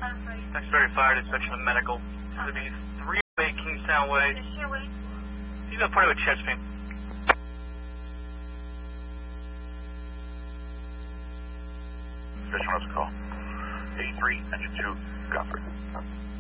Duxbury Fire Dispatch of Medical. To the 308 Kingstown Way. He's going to put it with chest pain. Fish wants to call. 83, engine 2, Godfrey.